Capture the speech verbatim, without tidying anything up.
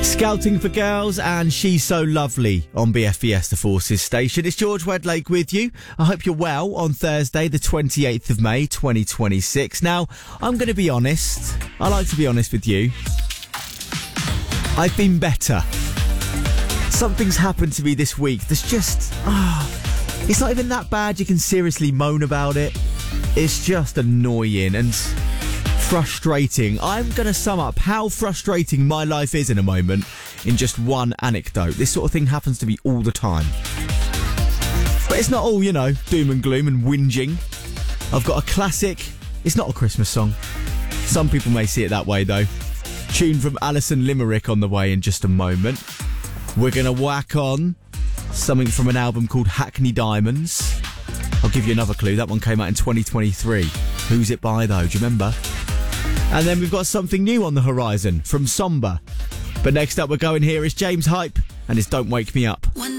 Scouting for Girls and She's So Lovely on B F B S The Forces station. It's George Wedlake with you. I hope you're well on Thursday, the twenty-eighth of May, twenty twenty-six. Now, I'm going to be honest. I like to be honest with you. I've been better. Something's happened to me this week that's just... Ah, oh, it's not even that bad you can seriously moan about it. It's just annoying and... frustrating. I'm going to sum up how frustrating my life is in a moment in just one anecdote. This sort of thing happens to me all the time. But it's not all, you know, doom and gloom and whinging. I've got a classic. It's not a Christmas song. Some people may see it that way, though. Tune from Alison Limerick on the way in just a moment. We're going to whack on something from an album called Hackney Diamonds. I'll give you another clue. That one came out in twenty twenty-three. Who's it by, though? Do you remember? And then we've got something new on the horizon from Somber. But next up we're going here is James Hype and it's Don't Wake Me Up. One